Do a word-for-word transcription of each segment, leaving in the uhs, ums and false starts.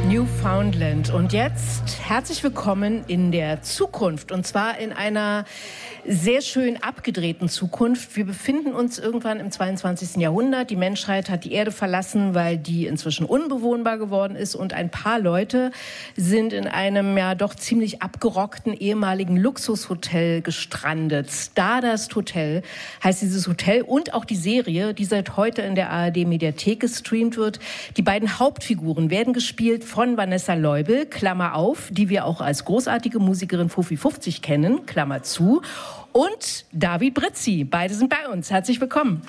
Newfoundland. Und jetzt herzlich willkommen in der Zukunft. Und zwar in einer sehr schön abgedrehten Zukunft. Wir befinden uns irgendwann im zweiundzwanzigsten Jahrhundert. Die Menschheit hat die Erde verlassen, weil die inzwischen unbewohnbar geworden ist. Und ein paar Leute sind in einem ja doch ziemlich abgerockten ehemaligen Luxushotel gestrandet. Stardust Hotel heißt dieses Hotel und auch die Serie, die seit heute in der A R D-Mediathek gestreamt wird. Die beiden Hauptfiguren werden gespielt von Vanessa Leubel, Klammer auf, die wir auch als großartige Musikerin Fufi fünfzig kennen, Klammer zu, und David Brizzi. Beide sind bei uns. Herzlich willkommen.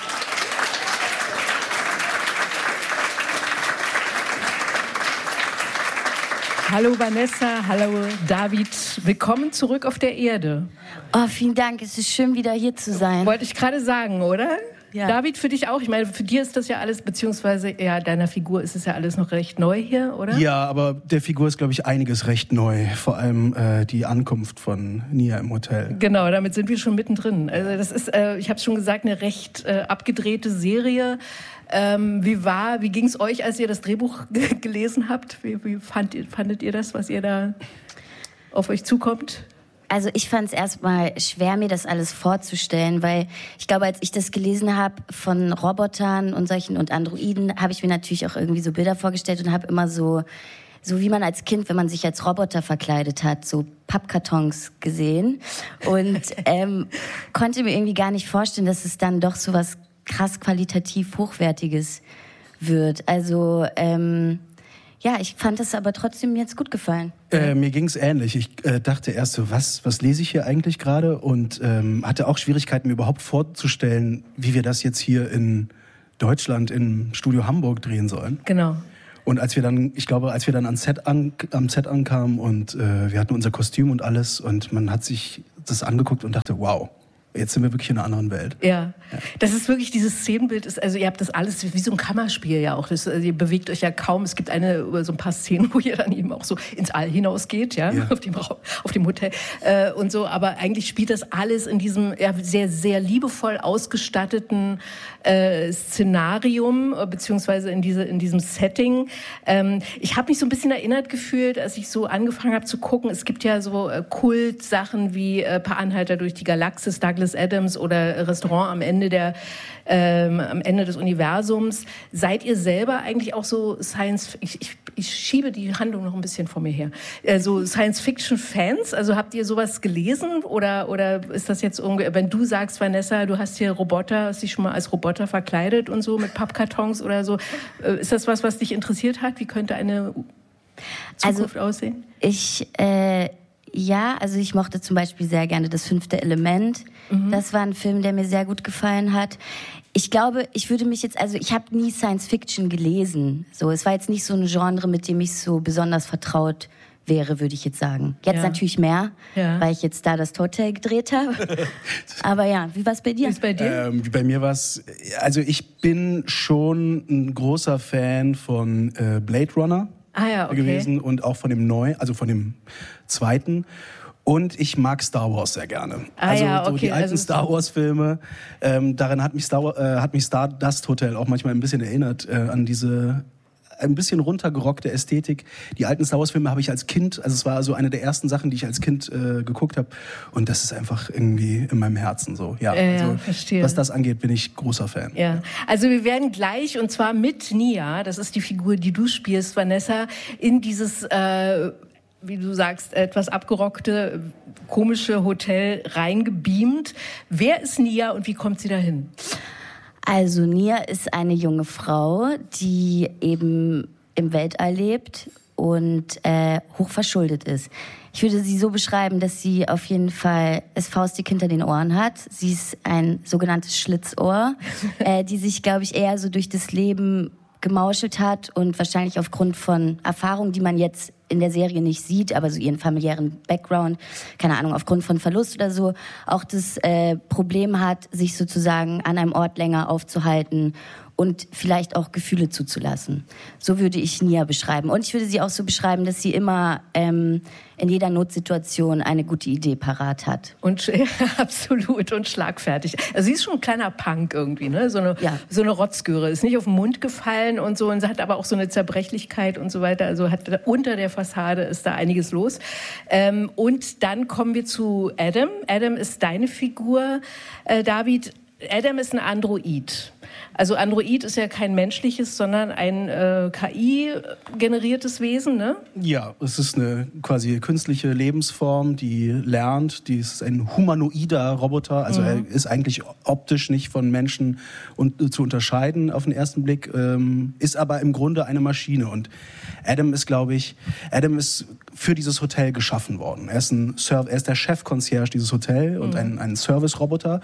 Hallo Vanessa, hallo David. Willkommen zurück auf der Erde. Oh, vielen Dank. Es ist schön, wieder hier zu sein. Wollte ich gerade sagen, oder? Ja. David, für dich auch? Ich meine, für dir ist das ja alles, beziehungsweise ja, deiner Figur ist es ja alles noch recht neu hier, oder? Ja, aber der Figur ist, glaube ich, einiges recht neu. Vor allem äh, die Ankunft von Nia im Hotel. Genau, damit sind wir schon mittendrin. Also das ist, äh, ich habe es schon gesagt, eine recht äh, abgedrehte Serie. Ähm, wie war, wie ging es euch, als ihr das Drehbuch g- gelesen habt? Wie, wie fand, fandet ihr das, was ihr da auf euch zukommt? Also ich fand es erstmal schwer, mir das alles vorzustellen, weil ich glaube, als ich das gelesen habe von Robotern und solchen und Androiden, habe ich mir natürlich auch irgendwie so Bilder vorgestellt und habe immer so, so wie man als Kind, wenn man sich als Roboter verkleidet hat, so Pappkartons gesehen und ähm, konnte mir irgendwie gar nicht vorstellen, dass es dann doch so was krass qualitativ Hochwertiges wird. Also ähm, ja, ich fand es aber trotzdem jetzt gut gefallen. Äh, mir ging's ähnlich. Ich äh, dachte erst so, was, was lese ich hier eigentlich gerade? Und ähm, hatte auch Schwierigkeiten, mir überhaupt vorzustellen, wie wir das jetzt hier in Deutschland im Studio Hamburg drehen sollen. Genau. Und als wir dann, ich glaube, als wir dann ans Set an, am Set ankamen und äh, wir hatten unser Kostüm und alles und man hat sich das angeguckt und dachte, wow. Jetzt sind wir wirklich in einer anderen Welt. Ja, ja. Das ist wirklich, dieses Szenenbild ist, also ihr habt das alles wie so ein Kammerspiel ja auch. Das, also ihr bewegt euch ja kaum. Es gibt eine, so ein paar Szenen, wo ihr dann eben auch so ins All hinausgeht, ja, ja. Auf dem, auf dem Hotel äh, und so. Aber eigentlich spielt das alles in diesem ja, sehr, sehr liebevoll ausgestatteten äh, Szenarium, beziehungsweise in, diese, in diesem Setting. Ähm, ich habe mich so ein bisschen erinnert gefühlt, als ich so angefangen habe zu gucken. Es gibt ja so äh, Kultsachen wie äh, Per Anhalter durch die Galaxis, Douglas Adams oder Restaurant am Ende der ähm, am Ende des Universums. Seid ihr selber eigentlich auch so Science? Ich, ich, ich schiebe die Handlung noch ein bisschen vor mir her. Äh, so Science-Fiction-Fans? Also habt ihr sowas gelesen oder oder ist das jetzt irgendwie? Wenn du sagst, Vanessa, du hast hier Roboter, hast dich schon mal als Roboter verkleidet und so mit Pappkartons oder so. Äh, ist das was, was dich interessiert hat? Wie könnte eine Zukunft also, aussehen? Ich äh Ja, also ich mochte zum Beispiel sehr gerne Das fünfte Element. Mhm. Das war ein Film, der mir sehr gut gefallen hat. Ich glaube, ich würde mich jetzt, also ich habe nie Science-Fiction gelesen. So, es war jetzt nicht so ein Genre, mit dem ich so besonders vertraut wäre, würde ich jetzt sagen. Jetzt ja. natürlich mehr, ja. weil ich jetzt da das Hotel gedreht habe. Aber ja, wie war es bei dir? Wie ist bei dir? Ähm, bei mir war es, also ich bin schon ein großer Fan von äh, Blade Runner. Ah ja, okay. gewesen und auch von dem neuen, also von dem zweiten. Und ich mag Star Wars sehr gerne. Ah, also ja, so okay, die alten also Star Wars Filme. Ähm, daran hat mich Star äh, hat mich Stardust Hotel auch manchmal ein bisschen erinnert äh, an diese ein bisschen runtergerockte Ästhetik. Die alten Star Wars Filme habe ich als Kind, also es war so eine der ersten Sachen, die ich als Kind äh, geguckt habe. Und das ist einfach irgendwie in meinem Herzen so. Ja, äh, also, ja, verstehe. Was das angeht, bin ich großer Fan. Ja, also wir werden gleich, und zwar mit Nia, das ist die Figur, die du spielst, Vanessa, in dieses, äh, wie du sagst, etwas abgerockte, komische Hotel reingebeamt. Wer ist Nia und wie kommt sie dahin? Also Nia ist eine junge Frau, die eben im Weltall lebt und äh, hochverschuldet ist. Ich würde sie so beschreiben, dass sie auf jeden Fall es faustig hinter den Ohren hat. Sie ist ein sogenanntes Schlitzohr, äh, die sich, glaube ich, eher so durch das Leben gemauschelt hat und wahrscheinlich aufgrund von Erfahrungen, die man jetzt in der Serie nicht sieht, aber so ihren familiären Background, keine Ahnung, aufgrund von Verlust oder so, auch das äh, Problem hat, sich sozusagen an einem Ort länger aufzuhalten und vielleicht auch Gefühle zuzulassen. So würde ich Nia beschreiben. Und ich würde sie auch so beschreiben, dass sie immer ähm, in jeder Notsituation eine gute Idee parat hat. Und ja, absolut und schlagfertig. Also sie ist schon ein kleiner Punk irgendwie, ne? So eine, ja. so eine Rotzgöre. Ist nicht auf den Mund gefallen und so und hat aber auch so eine Zerbrechlichkeit und so weiter. Also hat unter der Fassade ist da einiges los. Ähm, und dann kommen wir zu Adam. Adam ist deine Figur, äh, David. Adam ist ein Android. Also Android ist ja kein menschliches, sondern ein äh, K I-generiertes Wesen, ne? Ja, es ist eine quasi künstliche Lebensform, die lernt. Die ist ein humanoider Roboter. Also mhm. er ist eigentlich optisch nicht von Menschen und, äh, zu unterscheiden auf den ersten Blick, ähm, ist aber im Grunde eine Maschine. Und Adam ist, glaube ich, Adam ist für dieses Hotel geschaffen worden. Er ist, ein Serv- er ist der Chef-Concierge dieses Hotels und mhm. ein, ein Service-Roboter.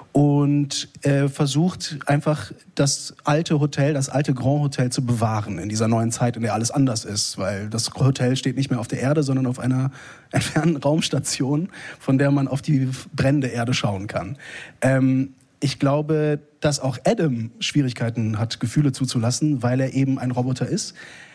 Und äh, versucht einfach das alte Hotel, das alte Grand Hotel zu bewahren in dieser neuen Zeit, in der alles anders ist. Weil das Hotel steht nicht mehr auf der Erde, sondern auf einer entfernten Raumstation, von der man auf die brennende Erde schauen kann. Ähm, ich glaube, dass auch Adam Schwierigkeiten hat, Gefühle zuzulassen, weil er eben ein Roboter ist.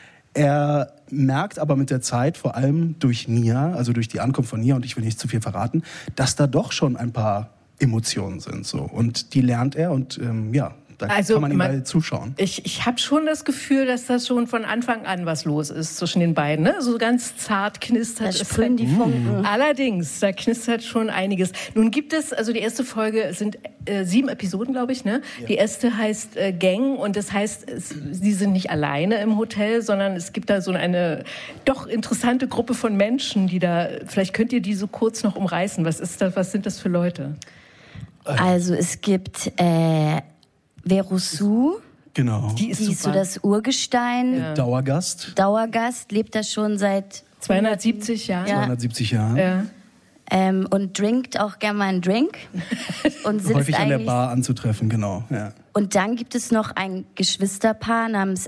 Er merkt aber mit der Zeit, vor allem durch Nia, also durch die Ankunft von Nia, und ich will nicht zu viel verraten, dass da doch schon ein paar Emotionen sind so und die lernt er und ähm, ja, da also, kann man ihm man, bald zuschauen. Ich, ich habe schon das Gefühl, dass das schon von Anfang an was los ist zwischen den beiden. Ne? So ganz zart knistert es. Da sprühen die Funken. Mhm. Allerdings, da knistert schon einiges. Nun gibt es, also die erste Folge sind äh, sieben Episoden, glaube ich. Ne? Ja. Die erste heißt äh, Gang und das heißt, es, sie sind nicht alleine im Hotel, sondern es gibt da so eine doch interessante Gruppe von Menschen, die da, vielleicht könnt ihr die so kurz noch umreißen. Was ist das, was sind das für Leute? Also es gibt äh, Verusu. Genau. Die ist, die ist so das Urgestein. Ja. Dauergast. Dauergast, lebt da schon seit zweihundertsiebzig Jahren. Ja. zweihundertsiebzig Jahren. Ja. Ähm, und trinkt auch gerne mal einen Drink. Und sitzt häufig an der Bar anzutreffen, genau. Ja. Und dann gibt es noch ein Geschwisterpaar namens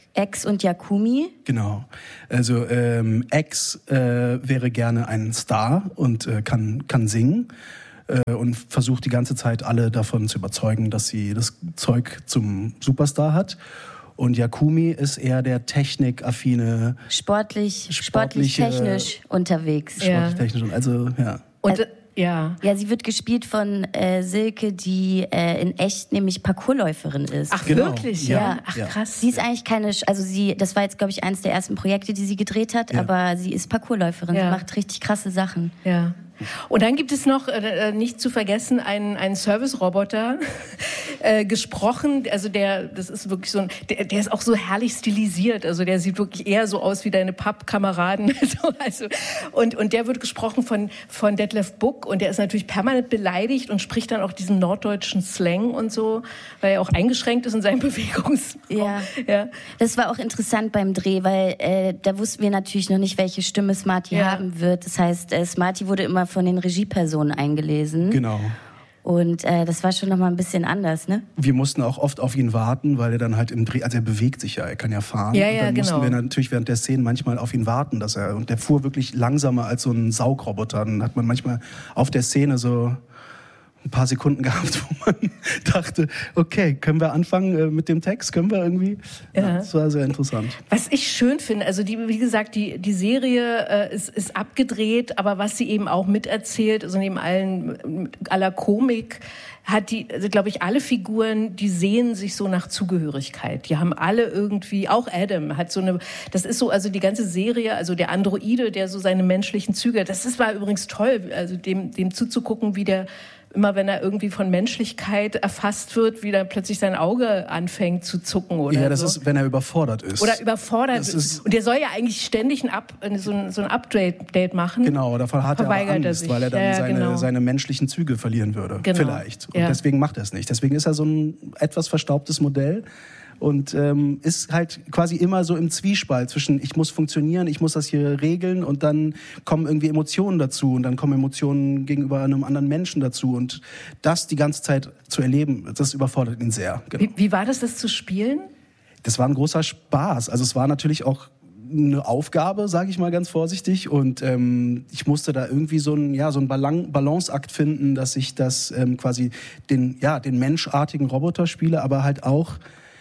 X und Yakumi. Genau. Also ähm, X äh, wäre gerne ein Star und äh, kann, kann singen. Und versucht die ganze Zeit alle davon zu überzeugen, dass sie das Zeug zum Superstar hat. Und Yakumi ist eher der technikaffine, sportlich, sportlich technisch unterwegs. Sportlich technisch, also ja. Und, ja. Ja, sie wird gespielt von äh, Silke, die äh, in echt nämlich Parkourläuferin ist. Ach, genau. Wirklich? Ja. ja. Ach, krass. Sie ist eigentlich keine, also sie, das war jetzt, glaube ich, eines der ersten Projekte, die sie gedreht hat, ja. aber sie ist Parkourläuferin. Ja. Sie macht richtig krasse Sachen. Ja. Und dann gibt es noch, äh, nicht zu vergessen, einen, einen Service-Roboter, äh, gesprochen, also der, das ist wirklich so ein, der, der ist auch so herrlich stilisiert, also der sieht wirklich eher so aus wie deine Pappkameraden, also, und, und der wird gesprochen von, von Detlef Buck und der ist natürlich permanent beleidigt und spricht dann auch diesen norddeutschen Slang und so, weil er auch eingeschränkt ist in seinem Bewegungsraum. Ja. ja, das war auch interessant beim Dreh, weil äh, da wussten wir natürlich noch nicht, welche Stimme Smarty ja. haben wird, das heißt, äh, Smarty wurde immer von den Regiepersonen eingelesen. Genau. Und äh, das war schon noch mal ein bisschen anders, ne? Wir mussten auch oft auf ihn warten, weil er dann halt im Dreh, also er bewegt sich ja, er kann ja fahren. Ja, ja, und dann genau. mussten wir natürlich während der Szenen manchmal auf ihn warten, dass er, und der fuhr wirklich langsamer als so ein Saugroboter. Dann hat man manchmal auf der Szene so ein paar Sekunden gehabt, wo man dachte, okay, können wir anfangen äh, mit dem Text? Können wir irgendwie? Ja. Ja, das war sehr interessant. Was ich schön finde, also die, wie gesagt, die, die Serie äh, ist, ist abgedreht, aber was sie eben auch miterzählt, also neben allen, aller Komik, hat die, also glaube ich, alle Figuren, die sehen sich so nach Zugehörigkeit. Die haben alle irgendwie, auch Adam hat so eine, das ist so, also die ganze Serie, also der Androide, der so seine menschlichen Züge, das ist, war übrigens toll, also dem, dem zuzugucken, wie der immer wenn er irgendwie von Menschlichkeit erfasst wird, wie dann plötzlich sein Auge anfängt zu zucken oder Ja, das so. ist, wenn er überfordert ist. Oder überfordert ist. ist. Und der soll ja eigentlich ständig ein Up, so ein, so ein Update machen. Genau, davon hat er aber Angst, er weil er dann ja, seine, genau. seine menschlichen Züge verlieren würde. Genau. Vielleicht. Und ja. deswegen macht er es nicht. Deswegen ist er so ein etwas verstaubtes Modell. Und ähm, ist halt quasi immer so im Zwiespalt zwischen ich muss funktionieren, ich muss das hier regeln und dann kommen irgendwie Emotionen dazu und dann kommen Emotionen gegenüber einem anderen Menschen dazu und das die ganze Zeit zu erleben, das überfordert ihn sehr. Genau. Wie, wie war das, das zu spielen? Das war ein großer Spaß. Also es war natürlich auch eine Aufgabe, sage ich mal ganz vorsichtig und ähm, ich musste da irgendwie so einen ja so einen Balan- Balanceakt finden, dass ich das ähm, quasi den ja den menschartigen Roboter spiele, aber halt auch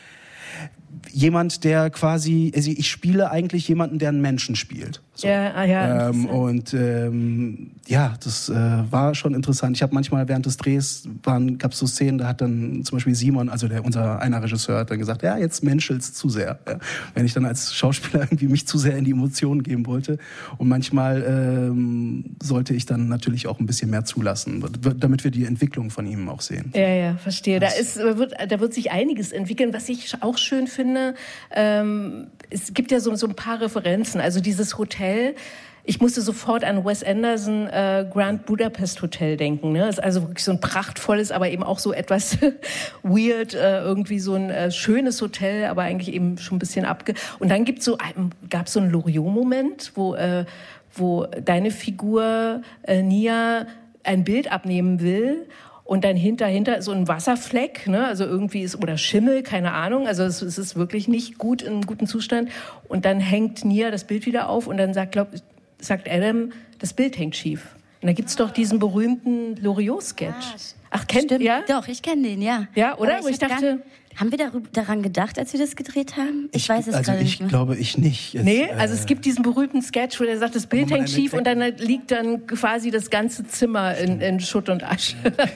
jemand, der quasi, also ich spiele eigentlich jemanden, der einen Menschen spielt. So. Ja, ah, ja. Ähm, und ähm, ja, das äh, war schon interessant. Ich habe manchmal während des Drehs gab es so Szenen, da hat dann zum Beispiel Simon, also der unser einer Regisseur, hat dann gesagt, ja, jetzt menschelt's zu sehr. Ja. Wenn ich dann als Schauspieler irgendwie mich zu sehr in die Emotionen geben wollte. Und manchmal ähm, sollte ich dann natürlich auch ein bisschen mehr zulassen, damit wir die Entwicklung von ihm auch sehen. Ja, ja, verstehe. Da, ist, wird, da wird sich einiges entwickeln. Was ich auch schön finde, ähm, es gibt ja so, so ein paar Referenzen. Also dieses Hotel, ich musste sofort an Wes Anderson äh, Grand Budapest Hotel denken. Ne? Das ist also wirklich so ein prachtvolles, aber eben auch so etwas weird, äh, irgendwie so ein äh, schönes Hotel, aber eigentlich eben schon ein bisschen abge... Und dann gibt's so, gab es so einen Loriot-Moment, wo, äh, wo deine Figur äh, Nia ein Bild abnehmen will. Und dann hinter, hinter so ein Wasserfleck, ne? Also irgendwie ist, oder Schimmel, keine Ahnung. Also es, es ist wirklich nicht gut, in gutem Zustand. Und dann hängt Nia das Bild wieder auf und dann sagt, glaub, sagt Adam, das Bild hängt schief. Und da gibt's doch diesen berühmten Loriot-Sketch. Ach, kennt ihr? Ja? Doch, ich kenne den, ja. Ja, oder? Aber ich, ich dachte... Haben wir darüber, daran gedacht, als wir das gedreht haben? Ich, ich weiß es also gerade nicht. Also ich glaube, ich nicht. Jetzt, nee, also es gibt diesen berühmten Sketch, wo der sagt, das Bild hängt schief und dann liegt dann quasi das ganze Zimmer in, in Schutt und Asche.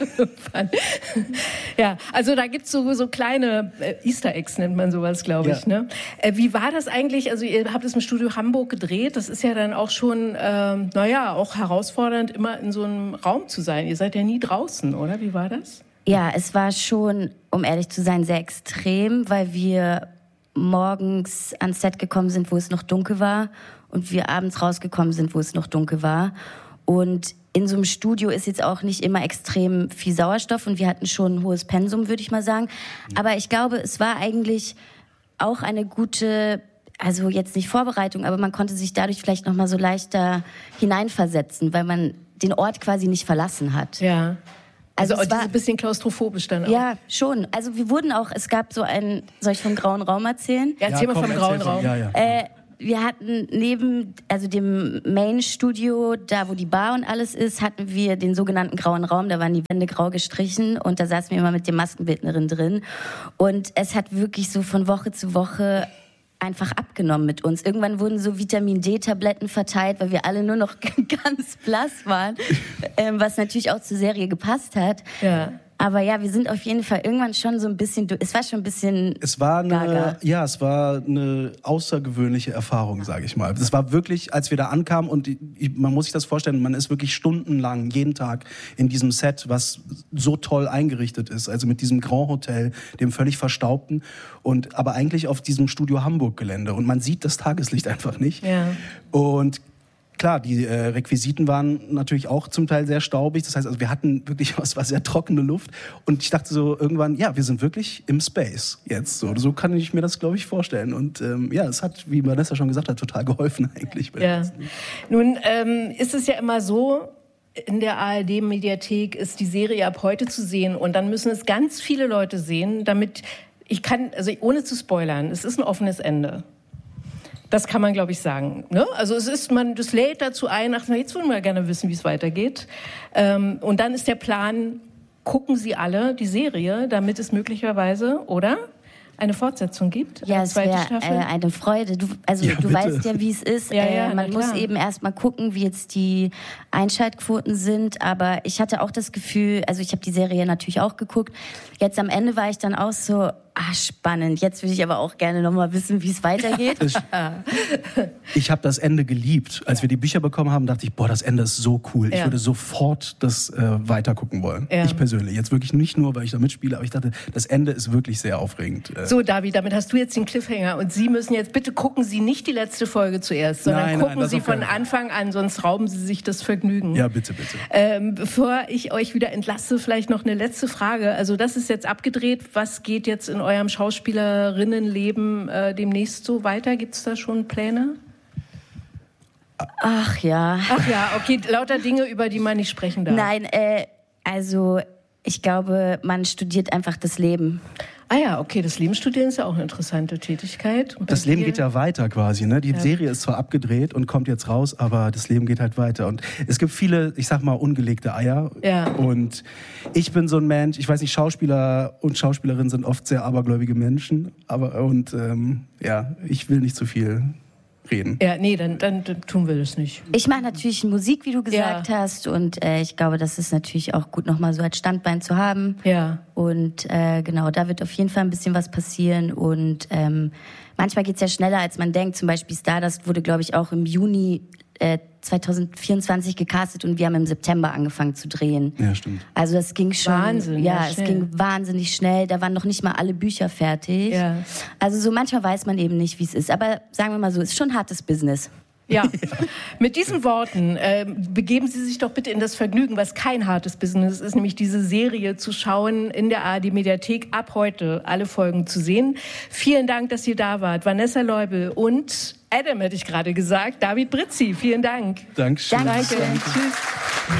Ja, also da gibt's so, so kleine äh, Easter Eggs, nennt man sowas, glaube ich. Ja. Ne? Äh, wie war das eigentlich? Also ihr habt es im Studio Hamburg gedreht. Das ist ja dann auch schon, ähm, naja, auch herausfordernd, immer in so einem Raum zu sein. Ihr seid ja nie draußen, oder? Wie war das? Ja, es war schon, um ehrlich zu sein, sehr extrem, weil wir morgens ans Set gekommen sind, wo es noch dunkel war und wir abends rausgekommen sind, wo es noch dunkel war. Und in so einem Studio ist jetzt auch nicht immer extrem viel Sauerstoff und wir hatten schon ein hohes Pensum, würde ich mal sagen. Aber ich glaube, es war eigentlich auch eine gute, also jetzt nicht Vorbereitung, aber man konnte sich dadurch vielleicht noch mal so leichter hineinversetzen, weil man den Ort quasi nicht verlassen hat. Ja. Also, also es war ein bisschen klaustrophobisch dann auch. Ja, schon. Also wir wurden auch, es gab so einen, soll ich vom Grauen Raum erzählen? Ja, erzähl ja, mal komm, vom Grauen Raum. Ja, ja. Äh, wir hatten neben, also dem Main-Studio, da wo die Bar und alles ist, hatten wir den sogenannten Grauen Raum. Da waren die Wände grau gestrichen und da saßen wir immer mit der Maskenbildnerin drin. Und es hat wirklich so von Woche zu Woche einfach abgenommen mit uns. Irgendwann wurden so Vitamin-D-Tabletten verteilt, weil wir alle nur noch ganz blass waren, ähm, was natürlich auch zur Serie gepasst hat. Ja. Aber ja, wir sind auf jeden Fall irgendwann schon so ein bisschen, es war schon ein bisschen Es war eine, gaga. ja, es war eine außergewöhnliche Erfahrung, sage ich mal. Es war wirklich, als wir da ankamen und die, man muss sich das vorstellen, man ist wirklich stundenlang, jeden Tag in diesem Set, was so toll eingerichtet ist, also mit diesem Grand Hotel, dem völlig verstaubten und aber eigentlich auf diesem Studio Hamburg Gelände und man sieht das Tageslicht einfach nicht. Ja. Und klar, die äh, Requisiten waren natürlich auch zum Teil sehr staubig. Das heißt, also wir hatten wirklich, es war sehr trockene Luft. Und ich dachte so irgendwann, ja, wir sind wirklich im Space jetzt. So, so kann ich mir das, glaube ich, vorstellen. Und ähm, ja, es hat, wie Vanessa schon gesagt hat, total geholfen eigentlich. Ja. Nun ähm, ist es ja immer so, in der A R D-Mediathek ist die Serie ab heute zu sehen. Und dann müssen es ganz viele Leute sehen, damit ich kann, also ohne zu spoilern, es ist ein offenes Ende. Das kann man, glaube ich, sagen. Ne? Also es ist, man, das lädt dazu ein, ach, jetzt wollen wir gerne wissen, wie es weitergeht. Ähm, und dann ist der Plan, gucken Sie alle die Serie, damit es möglicherweise, oder? Eine Fortsetzung gibt? Ja, es wäre äh, eine Freude. Du, also ja, du bitte. weißt ja, wie es ist. Ja, äh, ja, man muss klar. eben erst mal gucken, wie jetzt die Einschaltquoten sind. Aber ich hatte auch das Gefühl, also ich habe die Serie natürlich auch geguckt. Jetzt am Ende war ich dann auch so, ah, spannend. Jetzt würde ich aber auch gerne noch mal wissen, wie es weitergeht. Ich habe das Ende geliebt. Als wir die Bücher bekommen haben, dachte ich, boah, das Ende ist so cool. Ich ja. würde sofort das äh, weitergucken wollen. Ja. Ich persönlich. Jetzt wirklich nicht nur, weil ich da mitspiele, aber ich dachte, das Ende ist wirklich sehr aufregend. So, David, damit hast du jetzt den Cliffhanger. Und Sie müssen jetzt, bitte gucken Sie nicht die letzte Folge zuerst, sondern nein, gucken nein, Sie von Anfang an, sonst rauben Sie sich das Vergnügen. Ja, bitte, bitte. Ähm, bevor ich euch wieder entlasse, vielleicht noch eine letzte Frage. Also das ist jetzt abgedreht. Was geht jetzt in eurem Schauspielerinnenleben äh, demnächst so weiter? Gibt es da schon Pläne? Ach ja. Ach ja, okay, lauter Dinge, über die man nicht sprechen darf. Nein, äh, also ich glaube, man studiert einfach das Leben. Ah ja, okay, das Leben studieren ist ja auch eine interessante Tätigkeit. Das Leben geht ja weiter quasi, ne? Die ja. Serie ist zwar abgedreht und kommt jetzt raus, aber das Leben geht halt weiter. Und es gibt viele, ich sag mal, ungelegte Eier. Ja. Und ich bin so ein Mensch, ich weiß nicht, Schauspieler und Schauspielerinnen sind oft sehr abergläubige Menschen. Aber, und ähm, ja, ich will nicht zu viel reden. Ja, nee, dann, dann, dann tun wir das nicht. Ich mache natürlich Musik, wie du gesagt ja. hast, und äh, ich glaube, das ist natürlich auch gut, nochmal so als Standbein zu haben. Ja. Und äh, genau, da wird auf jeden Fall ein bisschen was passieren und ähm, manchmal geht's ja schneller, als man denkt. Zum Beispiel Stardust wurde, glaube ich, auch im Juni äh, zwanzig vierundzwanzig gecastet und wir haben im September angefangen zu drehen. Ja, stimmt. Also das ging schon, Wahnsinn, ja, ja es schnell. ging wahnsinnig schnell. Da waren noch nicht mal alle Bücher fertig. Ja. Also so manchmal weiß man eben nicht, wie es ist. Aber sagen wir mal so, es ist schon hartes Business. Ja, mit diesen Worten äh, begeben Sie sich doch bitte in das Vergnügen, was kein hartes Business ist, nämlich diese Serie zu schauen in der A R D-Mediathek, ab heute alle Folgen zu sehen. Vielen Dank, dass ihr da wart. Vanessa Leubel und Adam, hätte ich gerade gesagt, David Brizzi. Vielen Dank. Dankeschön. Danke. Danke. Tschüss.